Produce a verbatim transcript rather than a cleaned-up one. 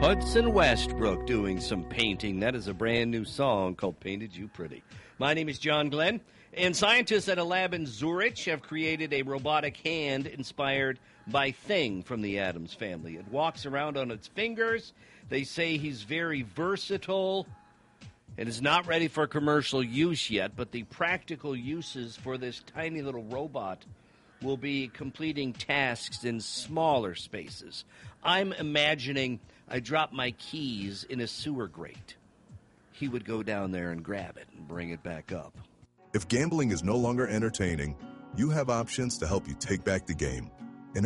Hudson Westbrook doing some painting. That is a brand new song called Painted You Pretty. My name is John Glenn, and scientists at a lab in Zurich have created a robotic hand inspired by Thing from the Addams Family. It walks around on its fingers. They say he's very versatile and is not ready for commercial use yet, but the practical uses for this tiny little robot will be completing tasks in smaller spaces. I'm imagining I drop my keys in a sewer grate. He would go down there and grab it and bring it back up. If gambling is no longer entertaining, you have options to help you take back the game.